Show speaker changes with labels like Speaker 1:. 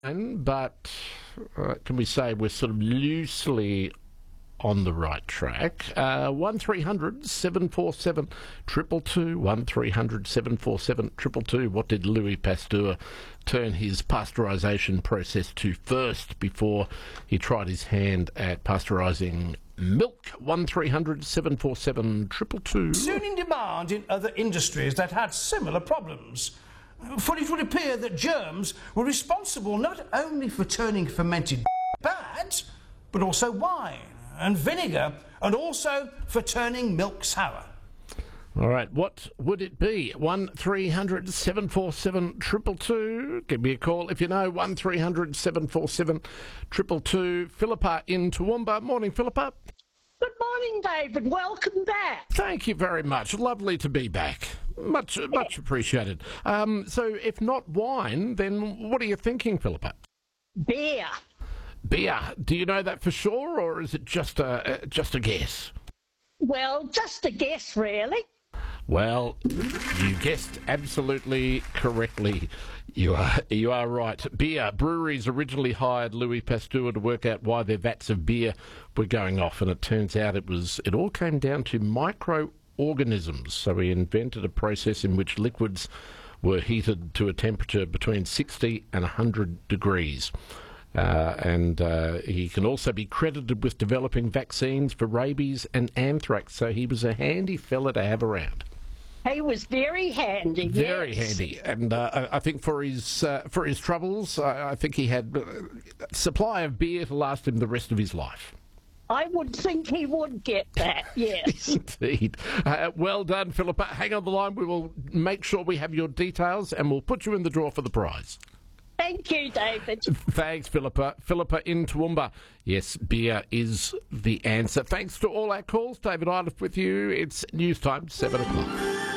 Speaker 1: but can we say we're sort of loosely on the right track? 1300 747 222, 1300 747 222. What did Louis Pasteur turn his pasteurisation process to first before he tried his hand at pasteurising milk? 1300 747 222.
Speaker 2: Soon in demand in other industries that had similar problems. For it would appear that germs were responsible not only for turning fermented bad, but also wine and vinegar, and also for turning milk sour.
Speaker 1: All right, what would it be? 1300 747 222. Give me a call if you know. 1300 747 222. Philippa in Toowoomba. Morning, Philippa.
Speaker 3: Good morning, David. Welcome back.
Speaker 1: Thank you very much. Lovely to be back. Much appreciated. So if not wine, then what are you thinking, Philippa?
Speaker 3: Beer.
Speaker 1: Beer. Do you know that for sure, or is it just a guess?
Speaker 3: Well, just a guess, really.
Speaker 1: Well, you guessed absolutely correctly. You are right. Beer. Breweries originally hired Louis Pasteur to work out why their vats of beer were going off, and it turns out it all came down to microorganisms. So he invented a process in which liquids were heated to a temperature between 60 and 100 degrees. And he can also be credited with developing vaccines for rabies and anthrax. So he was a handy fella to have around.
Speaker 3: He was very handy.
Speaker 1: Very
Speaker 3: yes.
Speaker 1: handy, and I think for his troubles, I think he had a supply of beer to last him the rest of his life.
Speaker 3: I would think he would get that, yes.
Speaker 1: Indeed. Well done, Philippa. Hang on the line. We will make sure we have your details, and we'll put you in the draw for the prize.
Speaker 3: Thank you, David.
Speaker 1: Thanks, Philippa. Philippa in Toowoomba. Yes, beer is the answer. Thanks to all our calls. David Iliff with you. It's news time, 7 o'clock.